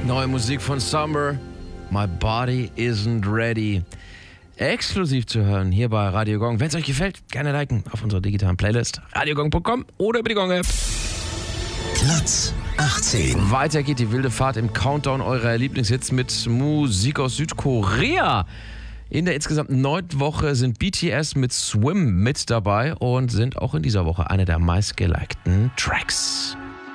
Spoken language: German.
Neue Musik von Summer, My Body Isn't Ready. Exklusiv zu hören hier bei Radio Gong. Wenn es euch gefällt, gerne liken auf unserer digitalen Playlist radiogong.com oder über die Gong-App. Platz 18. Weiter geht die wilde Fahrt im Countdown eurer Lieblingshits mit Musik aus Südkorea. In der insgesamt 9. Woche sind BTS mit Swim mit dabei und sind auch in dieser Woche eine der meistgelikten Tracks.